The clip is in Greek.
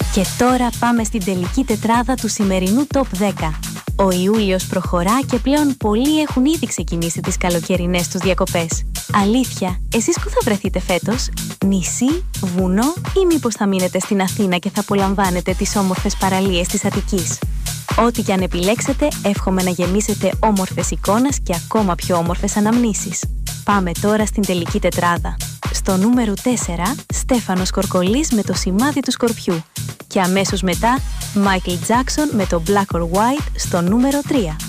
Και τώρα πάμε στην τελική τετράδα του σημερινού Top 10. Ο Ιούλιος προχωρά και πλέον πολλοί έχουν ήδη ξεκινήσει τις καλοκαιρινές τους διακοπές. Αλήθεια, εσείς που θα βρεθείτε φέτος? Νησί, βουνό ή μήπως θα μείνετε στην Αθήνα και θα απολαμβάνετε τις όμορφες παραλίες της Αττικής? Ό,τι κι αν επιλέξετε, εύχομαι να γεμίσετε όμορφες εικόνες και ακόμα πιο όμορφες αναμνήσεις. Πάμε τώρα στην τελική τετράδα. Στο νούμερο 4, Στέφανος Κορκολής με το σημάδι του Σκορπιού. Και αμέσως μετά, Michael Jackson με το Black or White στο νούμερο 3.